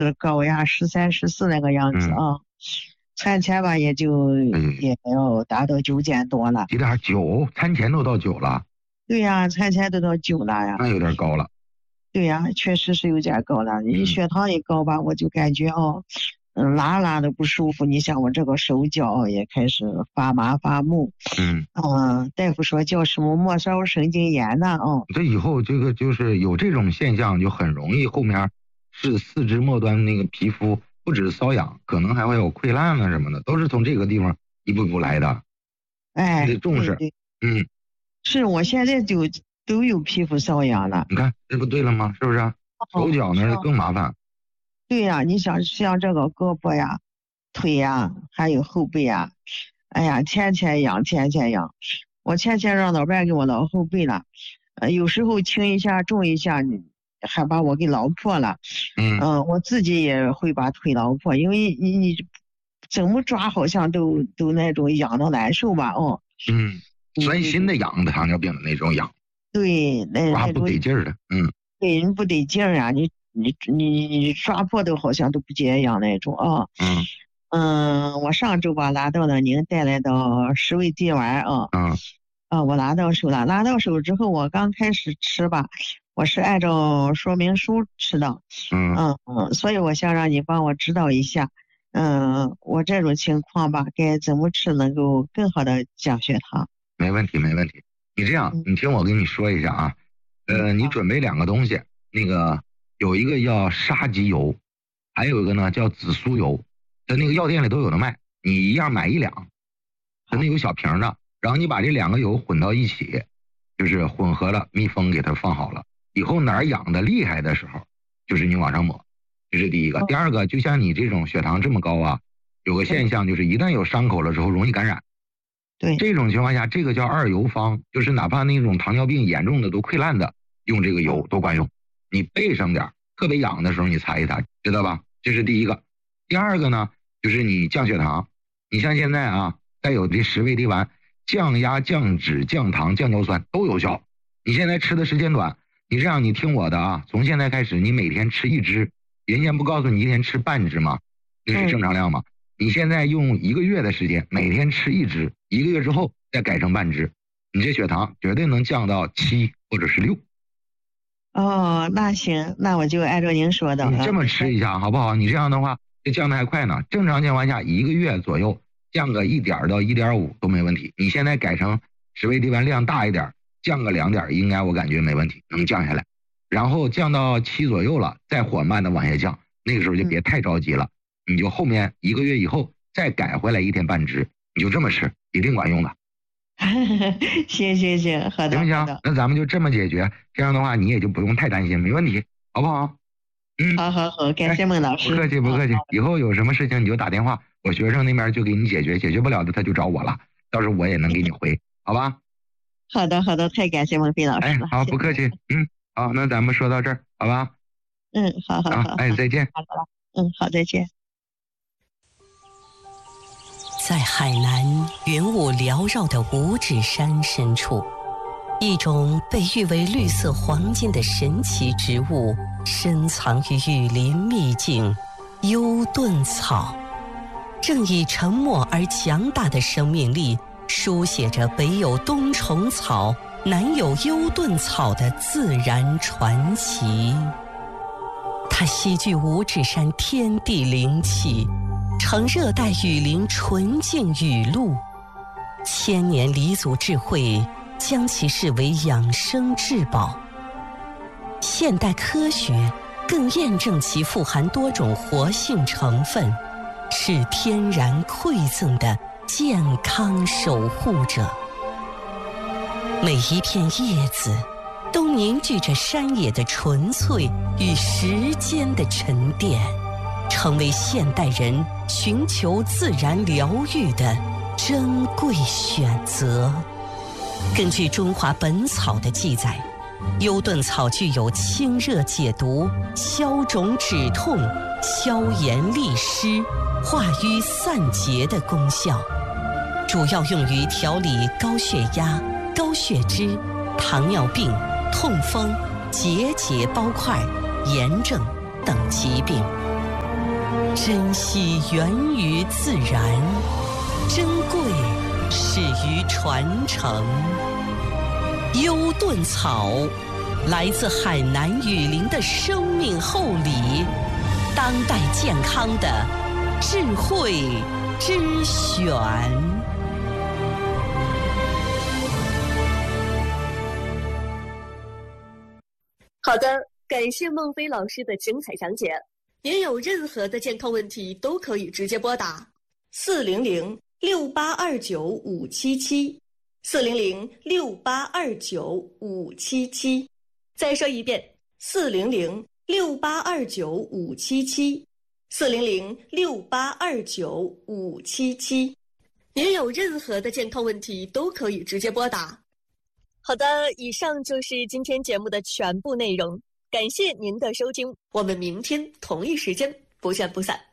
高呀，13、14那个样子啊。产前吧也要达到9件多了。 几点？9？产前都到9了？ 对呀，产前都到9了呀。 那有点高了。 对呀，确实是有点高了。你血糖一高吧，我就感觉拉的不舒服。你像我这个手脚也开始发麻发木。大夫说叫什么末梢神经炎呢？ 这以后这个就是有这种现象，就很容易后面是四肢末端那个皮肤不止瘙痒，可能还会有溃烂啊什么的，都是从这个地方一步步来的。 哎， 得重视。 对，是我现在就都有皮肤瘙痒了。 你看这不对了吗？是不是？手脚那更麻烦。 对呀，你想像这个胳膊呀、腿呀，还有后背呀，哎呀，天天痒。我天天让老伴给我挠后背了，有时候轻一下重一下，还把我给挠破了。我自己也会把腿挠破，因为你怎么抓好像都那种痒的难受吧。 钻心的痒，糖尿病的那种痒。 对， 抓不得劲儿的。 对，你不得劲儿啊，你抓破都好像都不解痒那种啊。我上周吧拿到了您带来的10味地丸啊。我拿到手了。拿到手之后，我刚开始吃吧，我是按照说明书吃的。所以我想让你帮我指导一下。我这种情况吧，该怎么吃能够更好的降血糖？ 没问题。你这样，你听我跟你说一下啊。你准备2个东西，那个有一个叫沙棘油，还有一个呢叫紫苏油，在那个药店里都有的卖，你一样买1两，可能有小瓶的，然后你把这2个油混到一起，就是混合了，密封给它放好了，以后哪儿痒的厉害的时候，就是你往上抹，这是第一个。第二个，就像你这种血糖这么高啊，有个现象就是一旦有伤口了之后容易感染。 对， 这种情况下，这个叫2油方，就是哪怕那种糖尿病严重的都溃烂的，用这个油都管用。你备上点，特别痒的时候你擦一擦，知道吧？这是第一个。第二个呢，就是你降血糖。你像现在啊，带有这10味地丸，降压、降脂、降糖、降尿酸都有效。你现在吃的时间短，你这样你听我的啊，从现在开始你每天吃1支，人家不告诉你一天吃半支吗？这是正常量吗？你现在用1个月的时间，每天吃1支，1个月之后再改成半支，你这血糖绝对能降到7或者是6。 那行，那我就按照您说的。 你这么吃一下好不好？你这样的话，这降的还快呢。正常情况下1个月左右降个1点到1.5都没问题。你现在改成10味地丸量大一点，降个2点，应该我感觉没问题，能降下来。然后降到7左右了，再缓慢的往下降，那个时候就别太着急了。你就后面1个月以后再改回来1天半支，你就这么吃，一定管用的。 行，好的， 行不行？那咱们就这么解决，这样的话你也就不用太担心，没问题，好不好？ 好，感谢孟老师。 不客气。以后有什么事情你就打电话，我学生那边就给你解决，解决不了的他就找我了，到时候我也能给你回，好吧？ 好的，太感谢孟飞老师了。 好，不客气。好，那咱们说到这儿，好吧？ 好。 再见。 好，再见。 在海南云雾缭绕的五指山深处，一种被誉为绿色黄金的神奇植物深藏于雨林秘境幽顿草，正以沉默而强大的生命力书写着北有冬虫草，南有幽顿草的自然传奇。它吸聚五指山天地灵气，呈热带雨林纯净雨露，千年黎祖智慧将其视为养生至宝。现代科学更验证其富含多种活性成分，是天然馈赠的健康守护者。每一片叶子都凝聚着山野的纯粹与时间的沉淀，成为现代人寻求自然疗愈的珍贵选择。根据《中华本草》的记载，幽顿草具有清热解毒、消肿止痛、消炎利湿、化瘀散结的功效，主要用于调理高血压、高血脂、糖尿病、痛风、结节包块、炎症等疾病。 珍惜源于自然，珍贵始于传承。优盾草，来自海南雨林的生命厚礼，当代健康的智慧之选。 好的，感谢孟非老师的精彩讲解。您有任何的健康问题都可以直接拨打400-6829-577，400-6829-577。再说一遍，400-6829-577，400-6829-577。您有任何的健康问题都可以直接拨打。好的，以上就是今天节目的全部内容，感谢您的收听，我们明天同一时间不见不散。